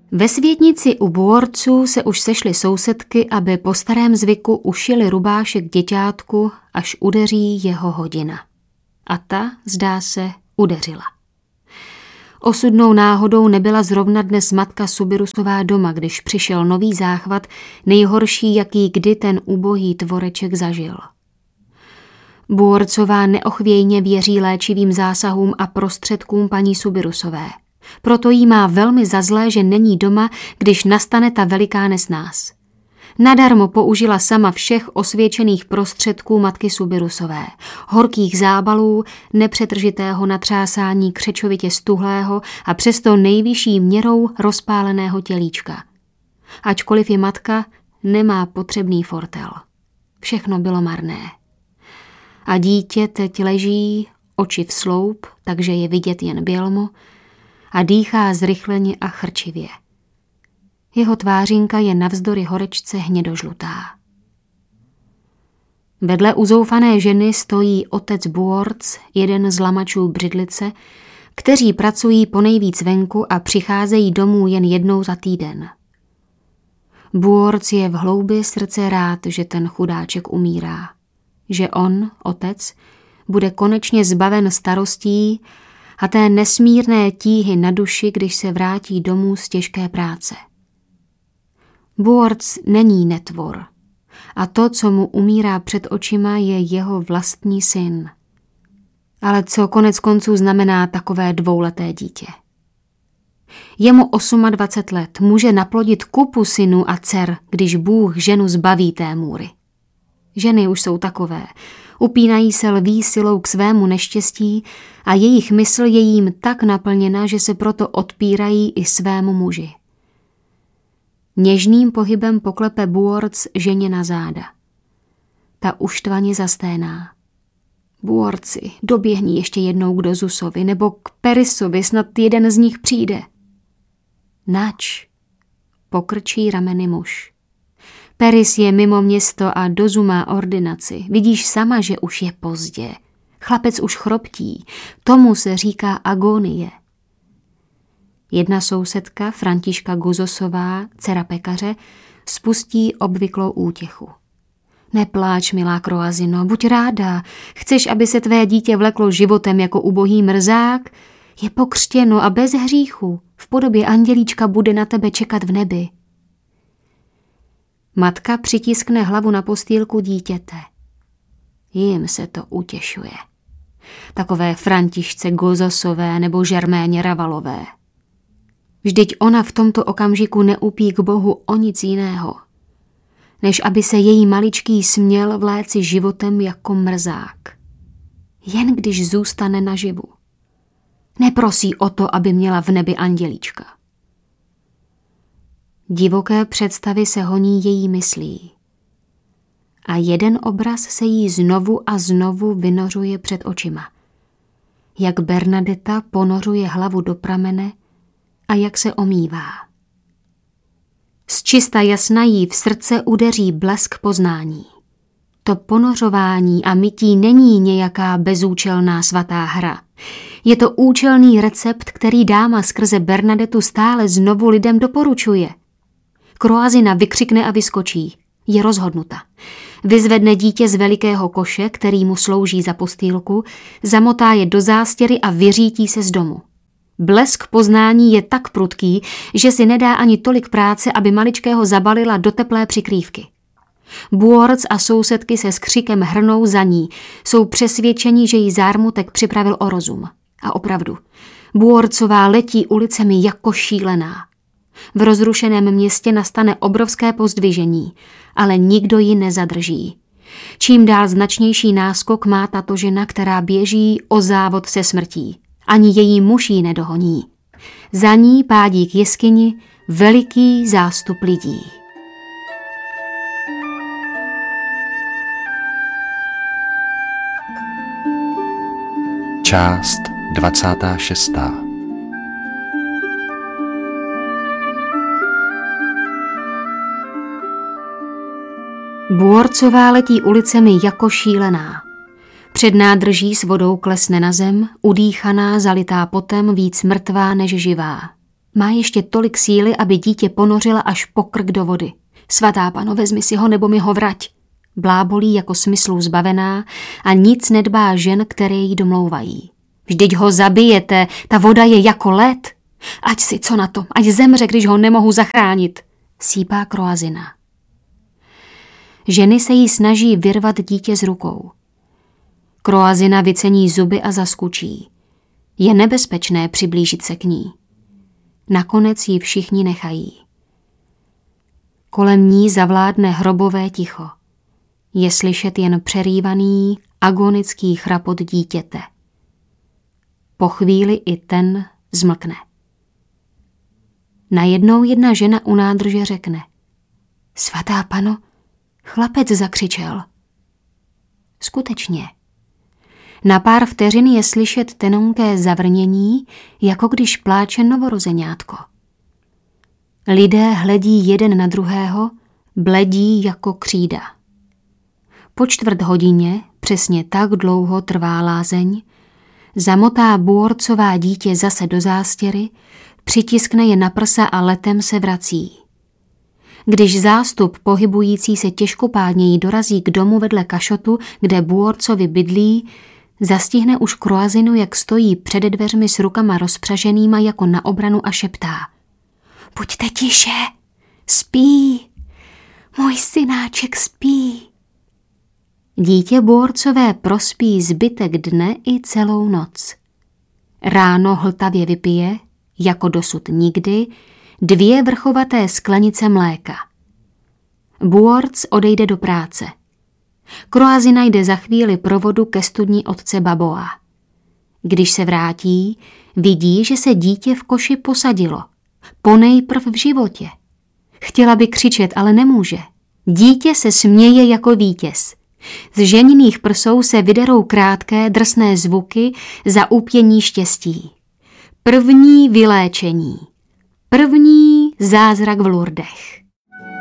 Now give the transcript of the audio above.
Ve světnici u Bůrců se už sešly sousedky, aby po starém zvyku ušili rubášek děťátku, až udeří jeho hodina. A ta, zdá se, udeřila. Osudnou náhodou nebyla zrovna dnes matka Subirusová doma, když přišel nový záchvat, nejhorší, jaký kdy ten ubohý tvoreček zažil. Bůrcová neochvějně věří léčivým zásahům a prostředkům paní Subirusové. Proto jí má velmi za zlé, že není doma, když nastane ta veliká nesnáz. Nadarmo použila sama všech osvědčených prostředků matky Subirusové. Horkých zábalů, nepřetržitého natřásání křečovitě stuhlého a přesto nejvyšší měrou rozpáleného tělíčka. Ačkoliv je matka, nemá potřebný fortel. Všechno bylo marné. A dítě teď leží, oči v sloup, takže je vidět jen bělmo, a dýchá zrychleně a chrčivě. Jeho tvářinka je navzdory horečce hnědožlutá. Vedle uzoufané ženy stojí otec Bůrc, jeden z lamačů Břidlice, kteří pracují ponejvíc venku a přicházejí domů jen jednou za týden. Bůrc je v hloubi srdce rád, že ten chudáček umírá. Že on, otec, bude konečně zbaven starostí a té nesmírné tíhy na duši, když se vrátí domů z těžké práce. Bůrc není netvor a to, co mu umírá před očima, je jeho vlastní syn. Ale co konec konců znamená takové dvouleté dítě? Je mu 28 let, může naplodit kupu synů a dcer, když Bůh ženu zbaví té můry. Ženy už jsou takové, upínají se lví silou k svému neštěstí a jejich mysl je jim tak naplněna, že se proto odpírají i svému muži. Něžným pohybem poklepe Bůrc ženě na záda. Ta uštvaně zasténá. Bůrci, doběhni ještě jednou k Dozusovi nebo k Perisovi, snad jeden z nich přijde. Nač, pokrčí rameny muž. Peris je mimo město a Dozu má ordinaci. Vidíš sama, že už je pozdě. Chlapec už chroptí. Tomu se říká agonie. Jedna sousedka, Františka Guzosová, dcera pekaře, spustí obvyklou útěchu. Nepláč, milá Kroazino, buď ráda. Chceš, aby se tvé dítě vleklo životem jako ubohý mrzák? Je pokřtěno a bez hříchu. V podobě andělíčka bude na tebe čekat v nebi. Matka přitiskne hlavu na postýlku dítěte. Jim se to utěšuje. Takové Františce Gozosové nebo Žerméně Ravalové. Vždyť ona v tomto okamžiku neupí k Bohu o nic jiného, než aby se její maličký směl vléci životem jako mrzák. Jen když zůstane naživu. Neprosí o to, aby měla v nebi andělíčka. Divoké představy se honí její myslí. A jeden obraz se jí znovu a znovu vynořuje před očima. Jak Bernadeta ponořuje hlavu do pramene a jak se omývá. Zčista jasna jí v srdce udeří blesk poznání. To ponořování a mytí není nějaká bezúčelná svatá hra. Je to účelný recept, který dáma skrze Bernadetu stále znovu lidem doporučuje. Kroazina vykřikne a vyskočí. Je rozhodnuta. Vyzvedne dítě z velikého koše, který mu slouží za postýlku, zamotá je do zástěry a vyřítí se z domu. Blesk poznání je tak prudký, že si nedá ani tolik práce, aby maličkého zabalila do teplé přikrývky. Bůrc a sousedky se s křikem hrnou za ní. Jsou přesvědčeni, že jí zármutek připravil o rozum. A opravdu, Bůrcová letí ulicemi jako šílená. V rozrušeném městě nastane obrovské pozdvižení, ale nikdo ji nezadrží. Čím dál značnější náskok má tato žena, která běží o závod se smrtí. Ani její muž ji nedohoní. Za ní pádí k jeskyni veliký zástup lidí. Část 26. Bůrcová letí ulicemi jako šílená. Před nádrží s vodou klesne na zem, udýchaná, zalitá potem, víc mrtvá než živá. Má ještě tolik síly, aby dítě ponořila až po krk do vody. Svatá Pano, vezmi si ho nebo mi ho vrať. Blábolí jako smyslů zbavená a nic nedbá žen, které jí domlouvají. Vždyť ho zabijete, ta voda je jako led. Ať si co na to, ať zemře, když ho nemohu zachránit, sýpá Kroazina. Ženy se jí snaží vyrvat dítě z rukou. Kroazina vycení zuby a zaskučí. Je nebezpečné přiblížit se k ní. Nakonec ji všichni nechají. Kolem ní zavládne hrobové ticho. Je slyšet jen přerývaný, agonický chrapot dítěte. Po chvíli i ten zmlkne. Najednou jedna žena u nádrže řekne: Svatá Pano, chlapec zakřičel. Skutečně. Na pár vteřin je slyšet tenonké zavrnění, jako když pláče novorozeňátko. Lidé hledí jeden na druhého, bledí jako křída. Po 1/4 přesně tak dlouho trvá lázeň, zamotá Bůorcová dítě zase do zástěry, přitiskne je na prsa a letem se vrací. Když zástup pohybující se těžkopádněji dorazí k domu vedle kašotu, kde Bůorcovi bydlí, zastihne už Kroazinu, jak stojí před dveřmi s rukama rozpřaženýma jako na obranu a šeptá: Buďte tiše, spí, můj synáček spí. Dítě Bůorcové prospí zbytek dne i celou noc. Ráno hltavě vypije, jako dosud nikdy, 2 vrchovaté sklenice mléka. Bůorc odejde do práce. Kroazina jde za chvíli pro vodu ke studni otce Baboa. Když se vrátí, vidí, že se dítě v koši posadilo. Ponejprv v životě. Chtěla by křičet, ale nemůže. Dítě se směje jako vítěz. Z ženiných prsou se vyderou krátké drsné zvuky za úpění štěstí. První vyléčení. První zázrak v Lourdech.